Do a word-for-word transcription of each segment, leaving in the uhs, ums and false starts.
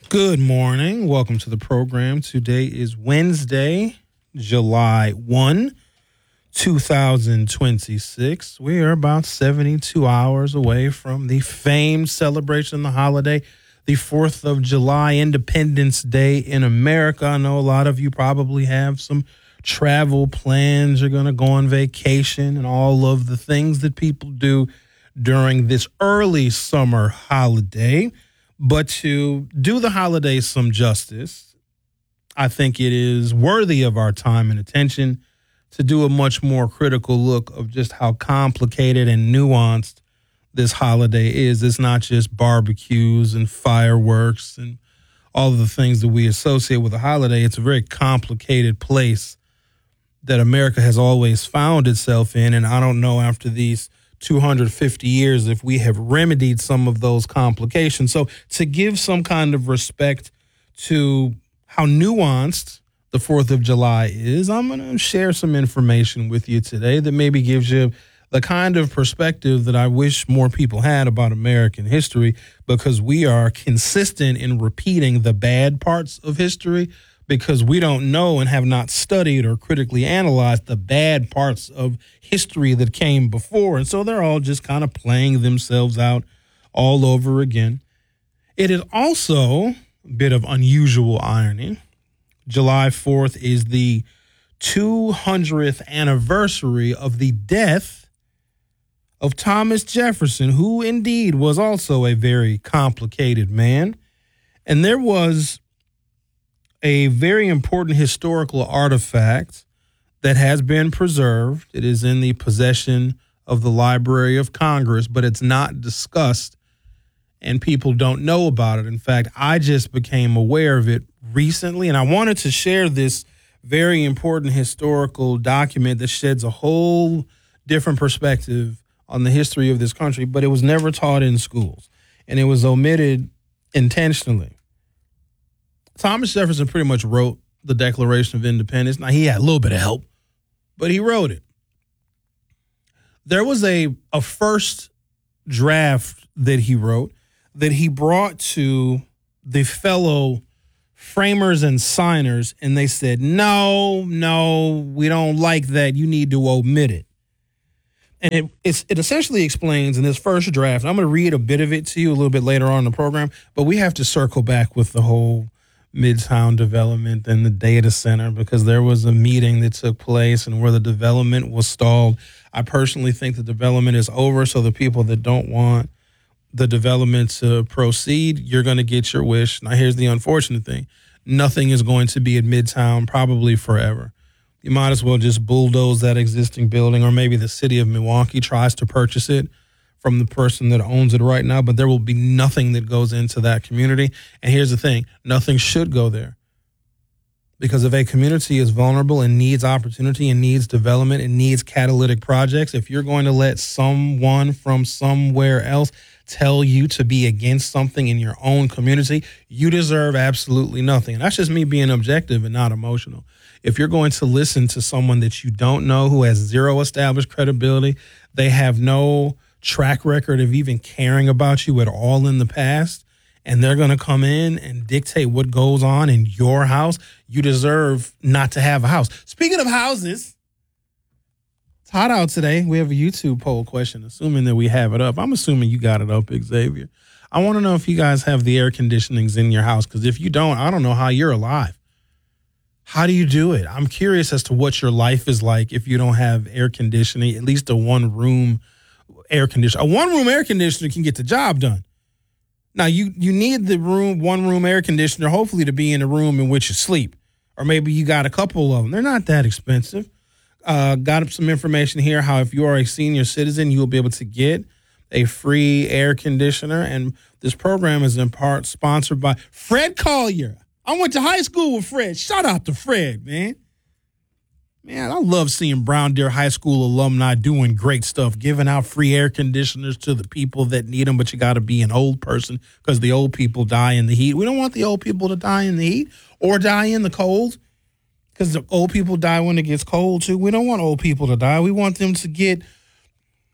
Good morning. Welcome to the program. Today is Wednesday, July first, two thousand twenty-six. We are about seventy-two hours away from the famed celebration of the holiday, the fourth of July, Independence Day in America. I know a lot of you probably have some travel plans. You're going to go on vacation and all of the things that people do during this early summer holiday. But to do the holidays some justice, I think it is worthy of our time and attention to do a much more critical look of just how complicated and nuanced this holiday is. It's not just barbecues and fireworks and all of the things that we associate with a holiday. It's a very complicated place that America has always found itself in. And I don't know after these two hundred fifty years if we have remedied some of those complications. So to give some kind of respect to how nuanced the fourth of July is, I'm going to share some information with you today that maybe gives you the kind of perspective that I wish more people had about American history, because we are consistent in repeating the bad parts of history because we don't know and have not studied or critically analyzed the bad parts of history that came before. And so they're all just kind of playing themselves out all over again. It is also a bit of unusual irony. July fourth is the two hundredth anniversary of the death of Thomas Jefferson, who indeed was also a very complicated man. And there was a very important historical artifact that has been preserved. It is in the possession of the Library of Congress, but it's not discussed and people don't know about it. In fact, I just became aware of it recently, and I wanted to share this very important historical document that sheds a whole different perspective on the history of this country, but it was never taught in schools, and it was omitted intentionally. Thomas Jefferson pretty much wrote the Declaration of Independence. Now, he had a little bit of help, but he wrote it. There was a, a first draft that he wrote that he brought to the fellow framers and signers, and they said, no, no, we don't like that. You need to omit it. And it, it's, it essentially explains in this first draft, I'm going to read a bit of it to you a little bit later on in the program, but we have to circle back with the whole Midtown development and the data center, because there was a meeting that took place and where the development was stalled. I personally think the development is over, so the people that don't want the development to proceed, you're going to get your wish. Now, here's the unfortunate thing. Nothing is going to be at Midtown probably forever. You might as well just bulldoze that existing building, or maybe the city of Milwaukee tries to purchase it from the person that owns it right now, but there will be nothing that goes into that community. And here's the thing, nothing should go there. Because if a community is vulnerable and needs opportunity and needs development and needs catalytic projects, if you're going to let someone from somewhere else tell you to be against something in your own community, you deserve absolutely nothing. And that's just me being objective and not emotional. If you're going to listen to someone that you don't know, who has zero established credibility, they have no track record of even caring about you at all in the past, and they're going to come in and dictate what goes on in your house, you deserve not to have a house. Speaking of houses, it's hot out today. We have a YouTube poll question, assuming that we have it up. I'm assuming you got it up, Xavier. I want to know if you guys have the air conditionings in your house, because if you don't, I don't know how you're alive. How do you do it? I'm curious as to what your life is like if you don't have air conditioning, at least a one-room air conditioner. A one-room air conditioner can get the job done. Now, you you need the room one-room air conditioner, hopefully, to be in the room in which you sleep. Or maybe you got a couple of them. They're not that expensive. Uh, got some information here how if you are a senior citizen, you will be able to get a free air conditioner. And this program is in part sponsored by Fred Collier. I went to high school with Fred. Shout out to Fred, man. Man, I love seeing Brown Deer High School alumni doing great stuff, giving out free air conditioners to the people that need them, but you got to be an old person because the old people die in the heat. We don't want the old people to die in the heat or die in the cold, because the old people die when it gets cold, too. We don't want old people to die. We want them to get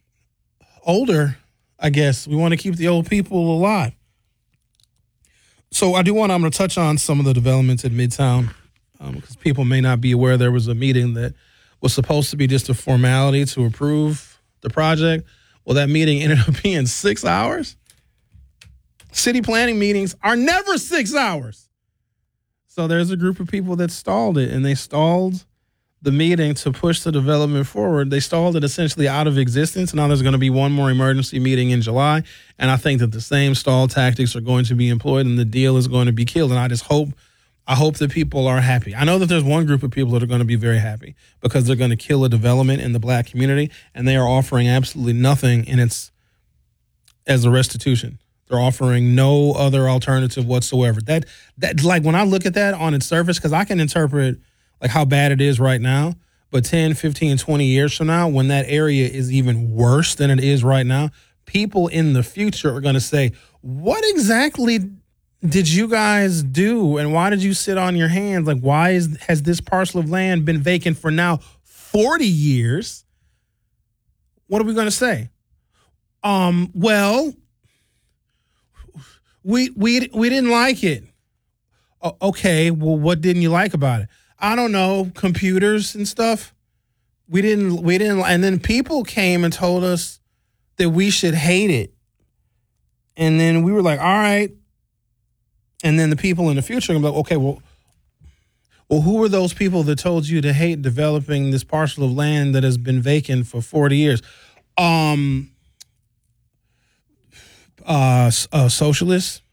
older, I guess. We want to keep the old people alive. So I do want, I'm going to touch on some of the developments at Midtown because um, people may not be aware there was a meeting that was supposed to be just a formality to approve the project. Well, that meeting ended up being six hours. City planning meetings are never six hours. So there's a group of people that stalled it, and they stalled the meeting to push the development forward. They stalled it essentially out of existence. Now there's going to be one more emergency meeting in July, and I think that the same stall tactics are going to be employed, and the deal is going to be killed. And I just hope, I hope that people are happy. I know that there's one group of people that are going to be very happy because they're going to kill a development in the black community, and they are offering absolutely nothing in its as a restitution. They're offering no other alternative whatsoever. That that like when I look at that on its surface, because I can interpret like how bad it is right now, but ten, fifteen, twenty years from now, when that area is even worse than it is right now, people in the future are going to say, what exactly did you guys do? And why did you sit on your hands? Like, why is has this parcel of land been vacant for now forty years? What are we going to say? Um, well, we we we didn't like it. O- okay, well, what didn't you like about it? I don't know, computers and stuff. We didn't, we didn't, and then people came and told us that we should hate it. And then we were like, all right. And then the people in the future are going to be like, okay, well, well, who were those people that told you to hate developing this parcel of land that has been vacant for forty years? Um, uh, uh socialists.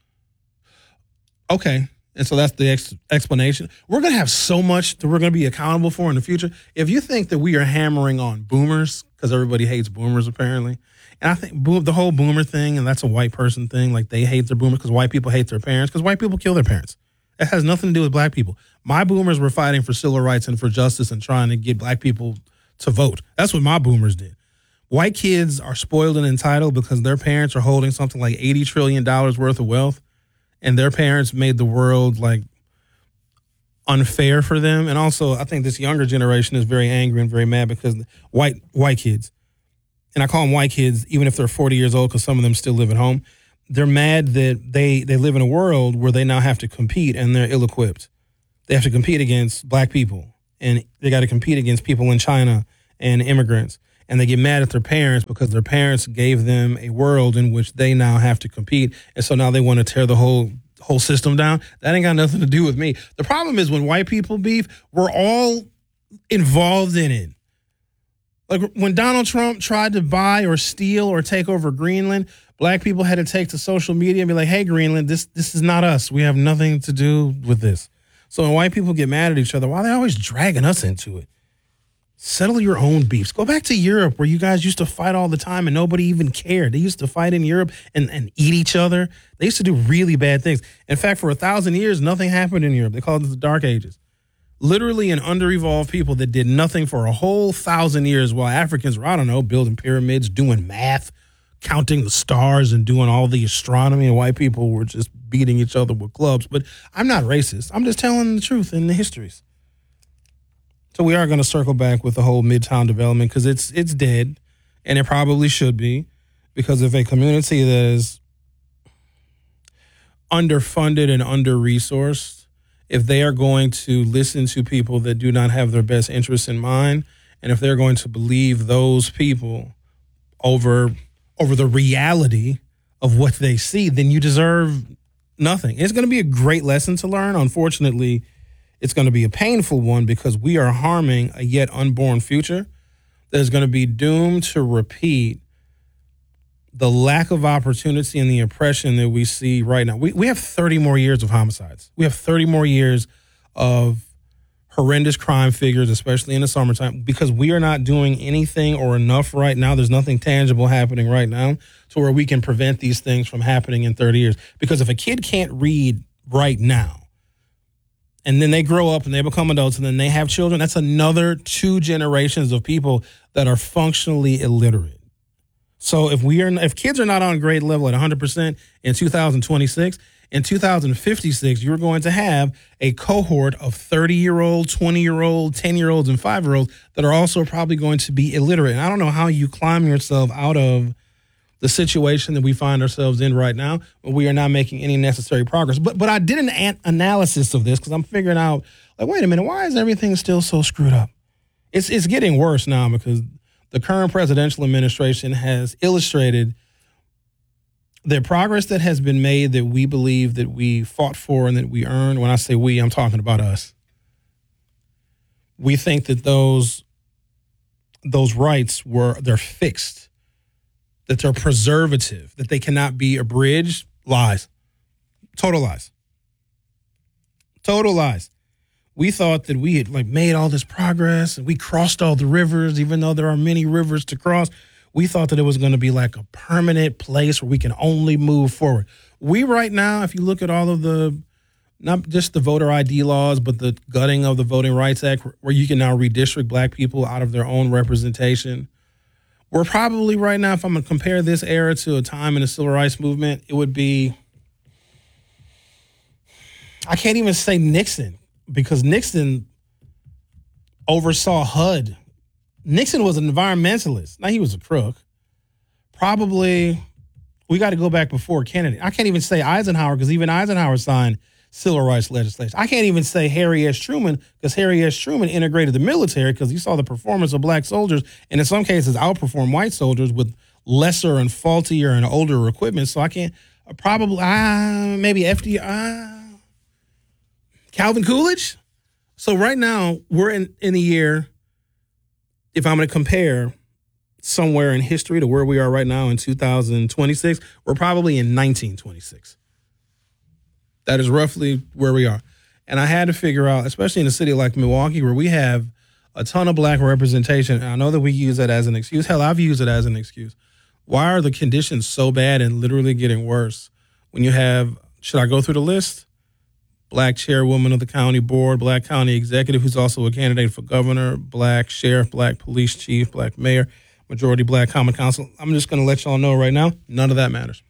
Okay. And so that's the ex- explanation. We're going to have so much that we're going to be accountable for in the future. If you think that we are hammering on boomers, because everybody hates boomers apparently, and I think boom, the whole boomer thing, and that's a white person thing, like they hate their boomers because white people hate their parents, because white people kill their parents. It has nothing to do with black people. My boomers were fighting for civil rights and for justice and trying to get black people to vote. That's what my boomers did. White kids are spoiled and entitled because their parents are holding something like eighty trillion dollars worth of wealth. And their parents made the world like unfair for them. And also, I think this younger generation is very angry and very mad because white white kids, and I call them white kids, even if they're forty years old, because some of them still live at home. They're mad that they they live in a world where they now have to compete and they're ill-equipped. They have to compete against black people, and they got to compete against people in China and immigrants. And they get mad at their parents because their parents gave them a world in which they now have to compete. And so now they want to tear the whole whole system down. That ain't got nothing to do with me. The problem is when white people beef, we're all involved in it. Like when Donald Trump tried to buy or steal or take over Greenland, black people had to take to social media and be like, hey, Greenland, this this is not us. We have nothing to do with this. So when white people get mad at each other, why are they always dragging us into it? Settle your own beefs. Go back to Europe where you guys used to fight all the time and nobody even cared. They used to fight in Europe and, and eat each other. They used to do really bad things. In fact, for a thousand years, nothing happened in Europe. They called it the Dark Ages. Literally an under-evolved people that did nothing for a whole thousand years while Africans were, I don't know, building pyramids, doing math, counting the stars and doing all the astronomy, and white people were just beating each other with clubs. But I'm not racist. I'm just telling the truth in the histories. So we are going to circle back with the whole Midtown development because it's it's dead, and it probably should be, because if a community that is underfunded and under-resourced, if they are going to listen to people that do not have their best interests in mind, and if they're going to believe those people over over the reality of what they see, then you deserve nothing. It's going to be a great lesson to learn. Unfortunately, it's going to be a painful one because we are harming a yet unborn future that is going to be doomed to repeat the lack of opportunity and the oppression that we see right now. We we have thirty more years of homicides. We have thirty more years of horrendous crime figures, especially in the summertime, because we are not doing anything or enough right now. There's nothing tangible happening right now to where we can prevent these things from happening in thirty years. Because if a kid can't read right now, and then they grow up and they become adults and then they have children, that's another two generations of people that are functionally illiterate. So if we are, if kids are not on grade level at one hundred percent in two thousand twenty-six, in two thousand fifty-six, you're going to have a cohort of thirty-year-old, twenty-year-old, ten-year-olds, and five-year-olds that are also probably going to be illiterate. And I don't know how you climb yourself out of the situation that we find ourselves in right now, but we are not making any necessary progress. But but I did an, an analysis of this because I'm figuring out, like, wait a minute, why is everything still so screwed up? It's it's getting worse now because the current presidential administration has illustrated the progress that has been made that we believe that we fought for and that we earned. When I say we, I'm talking about us. We think that those those rights were, they're fixed, that they're preservative, that they cannot be abridged. Lies. Total lies. Total lies. We thought that we had like made all this progress and we crossed all the rivers, even though there are many rivers to cross. We thought that it was going to be like a permanent place where we can only move forward. We right now, if you look at all of the, not just the voter I D laws, but the gutting of the Voting Rights Act, where you can now redistrict black people out of their own representation. We're probably right now, if I'm going to compare this era to a time in the civil rights movement, it would be, I can't even say Nixon, because Nixon oversaw H U D. Nixon was an environmentalist. Now, he was a crook. Probably, we got to go back before Kennedy. I can't even say Eisenhower, because even Eisenhower signed civil rights legislation. I can't even say Harry S. Truman, because Harry S. Truman integrated the military because he saw the performance of black soldiers, and in some cases outperformed white soldiers with lesser and faultier and older equipment. So I can't, uh, probably, uh, maybe F D R, uh, Calvin Coolidge. So right now, we're in, in a year, if I'm going to compare somewhere in history to where we are right now in two thousand twenty-six, we're probably in nineteen twenty-six. That is roughly where we are. And I had to figure out, especially in a city like Milwaukee, where we have a ton of black representation, and I know that we use that as an excuse. Hell, I've used it as an excuse. Why are the conditions so bad and literally getting worse when you have, should I go through the list? Black chairwoman of the county board, black county executive who's also a candidate for governor, black sheriff, black police chief, black mayor, majority black common council. I'm just going to let y'all know right now, none of that matters.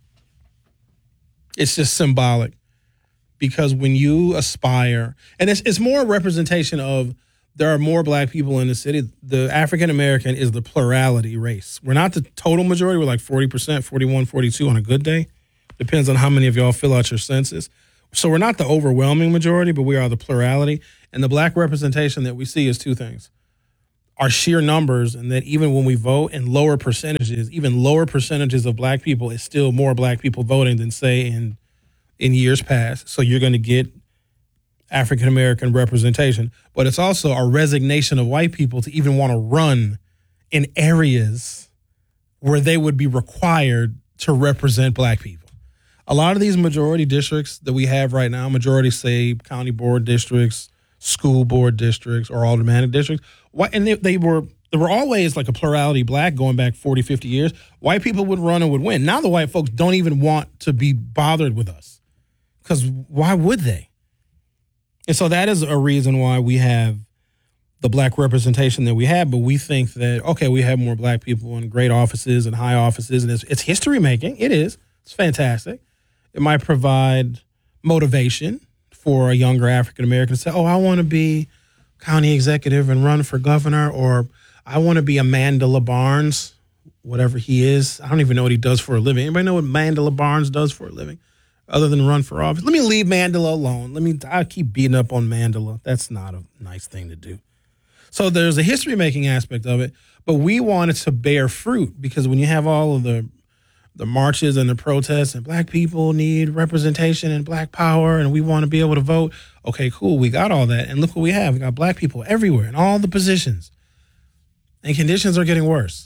It's just symbolic, because when you aspire, and it's, it's more a representation of there are more black people in the city. The African American is the plurality race. We're not the total majority. We're like forty percent, forty-one, forty-two on a good day. Depends on how many of y'all fill out your census. So we're not the overwhelming majority, but we are the plurality. And the black representation that we see is two things. Our sheer numbers, and that even when we vote in lower percentages, even lower percentages of black people, is still more black people voting than, say, in in years past. So you're going to get African-American representation. But it's also our resignation of white people to even want to run in areas where they would be required to represent black people. A lot of these majority districts that we have right now, majority, say, county board districts, school board districts, or aldermanic districts, and they, they were there were always like a plurality black going back forty, fifty years. White people would run and would win. Now the white folks don't even want to be bothered with us, because why would they? And so that is a reason why we have the black representation that we have, but we think that, okay, we have more black people in great offices and high offices, and it's, it's history making. It is. It's fantastic. It might provide motivation for a younger African American to say, oh, I want to be county executive and run for governor, or I want to be a Mandela Barnes, whatever he is. I don't even know what he does for a living. Anybody know what Mandela Barnes does for a living other than run for office? Let me leave Mandela alone. Let me, I keep beating up on Mandela. That's not a nice thing to do. So there's a history-making aspect of it, but we want it to bear fruit, because when you have all of the the marches and the protests and black people need representation and black power and we want to be able to vote. Okay, cool. We got all that. And look what we have. We got black people everywhere in all the positions. And conditions are getting worse.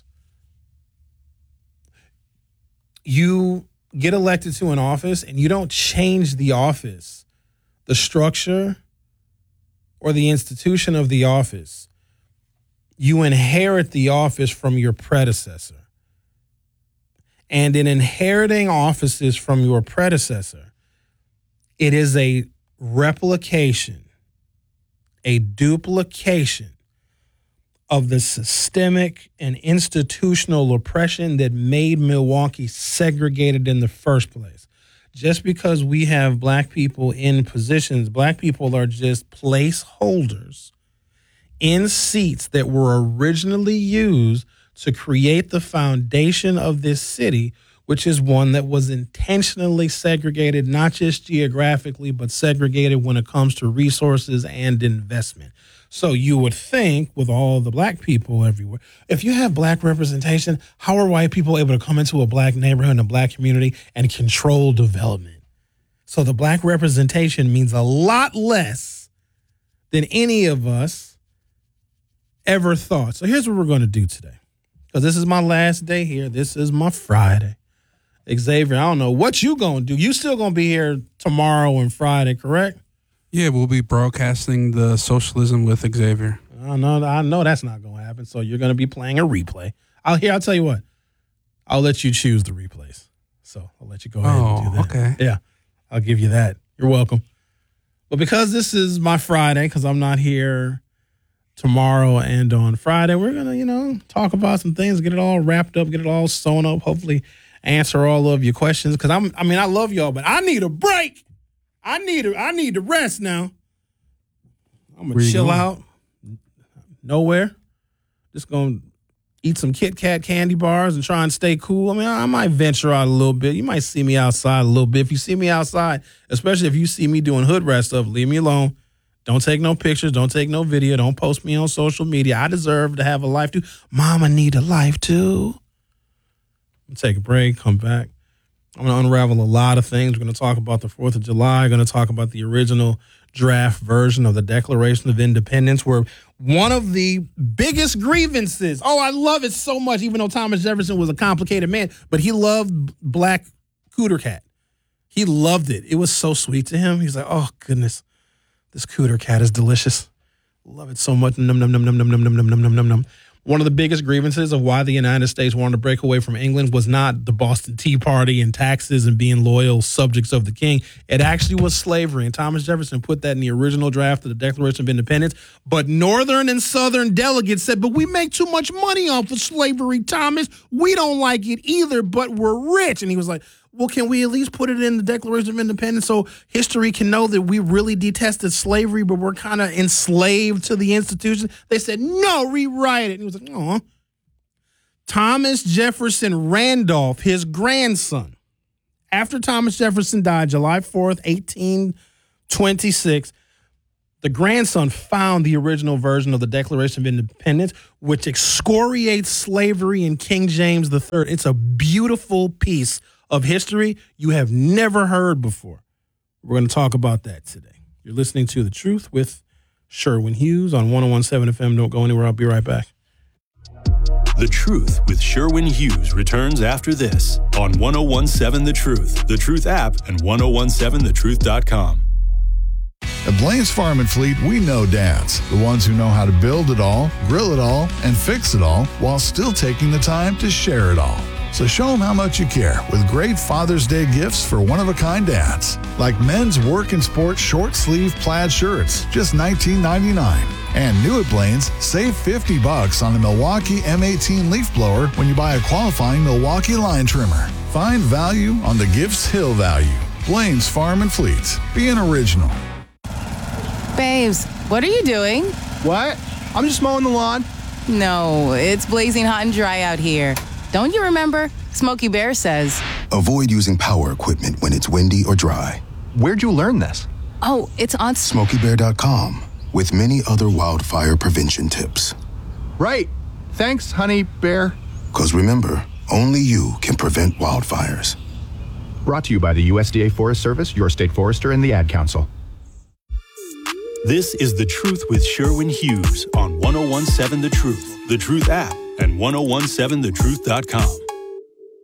You get elected to an office and you don't change the office, the structure, or the institution of the office. You inherit the office from your predecessor. And in inheriting offices from your predecessor, it is a replication, a duplication of the systemic and institutional oppression that made Milwaukee segregated in the first place. Just because we have black people in positions, black people are just placeholders in seats that were originally used to create the foundation of this city, which is one that was intentionally segregated, not just geographically, but segregated when it comes to resources and investment. So you would think with all the black people everywhere, if you have black representation, how are white people able to come into a black neighborhood and a black community and control development? So the black representation means a lot less than any of us ever thought. So here's what we're going to do today, because this is my last day here. This is my Friday. Xavier, I don't know what you going to do. You still going to be here tomorrow and Friday, correct? Yeah, we'll be broadcasting the socialism with Xavier. I know, I know that's not going to happen. So you're going to be playing a replay. I'll here. I'll tell you what. I'll let you choose the replays. So I'll let you go ahead oh, and do that. Okay. Yeah, I'll give you that. You're welcome. But because this is my Friday, because I'm not here tomorrow and on Friday, we're going to, you know, talk about some things, get it all wrapped up, get it all sewn up, hopefully answer all of your questions. Because I'm, I mean, I love y'all, but I need a break. I need a, I need to rest now. I'm going to chill out. Nowhere. Just going to eat some Kit Kat candy bars and try and stay cool. I mean, I might venture out a little bit. You might see me outside a little bit. If you see me outside, especially if you see me doing hood rat stuff, leave me alone. Don't take no pictures. Don't take no video. Don't post me on social media. I deserve to have a life too. Mama need a life too. I'm gonna take a break, come back. I'm going to unravel a lot of things. We're going to talk about the fourth of July. We're going to talk about the original draft version of the Declaration of Independence, where one of the biggest grievances, oh, I love it so much, even though Thomas Jefferson was a complicated man, but he loved black cooter cat. He loved it. It was so sweet to him. He's like, oh, goodness, this cooter cat is delicious. Love it so much. Num, num, num, num, num, num, num, num, num, num, num. One of the biggest grievances of why the United States wanted to break away from England was not the Boston Tea Party and taxes and being loyal subjects of the king. It actually was slavery. And Thomas Jefferson put that in the original draft of the Declaration of Independence. But Northern and Southern delegates said, but we make too much money off of slavery, Thomas. We don't like it either, but we're rich. And he was like, well, can we at least put it in the Declaration of Independence so history can know that we really detested slavery, but we're kind of enslaved to the institution? They said, no, rewrite it. And he was like, oh. Thomas Jefferson Randolph, his grandson, after Thomas Jefferson died July fourth, eighteen twenty-six, the grandson found the original version of the Declaration of Independence, which excoriates slavery in King James the third. It's a beautiful piece of history you have never heard before. We're going to talk about that today. You're listening to The Truth with Sherwin Hughes on one oh one point seven F M. Don't go anywhere. I'll be right back. The Truth with Sherwin Hughes returns after this on one oh one point seven The Truth, The Truth app, and ten seventeen the truth dot com. At Blaine's Farm and Fleet, we know dads, the ones who know how to build it all, grill it all, and fix it all while still taking the time to share it all. So show them how much you care with great Father's Day gifts for one-of-a-kind dads, like men's work and sport short-sleeve plaid shirts, just nineteen ninety-nine. And new at Blaine's, save fifty bucks on the Milwaukee M eighteen leaf blower when you buy a qualifying Milwaukee line trimmer. Find value on the Gifts Hill value. Blaine's Farm and Fleet. Being original. Babes, what are you doing? What? I'm just mowing the lawn. No, it's blazing hot and dry out here. Don't you remember? Smokey Bear says, avoid using power equipment when it's windy or dry. Where'd you learn this? oh, it's on Smokey Bear dot com, with many other wildfire prevention tips. Right. Thanks, honey bear. Because remember, only you can prevent wildfires. Brought to you by the U S D A Forest Service, your state forester, and the Ad Council. This is The Truth with Sherwin Hughes on one oh one point seven The Truth, The Truth app, and ten seventeen the truth dot com.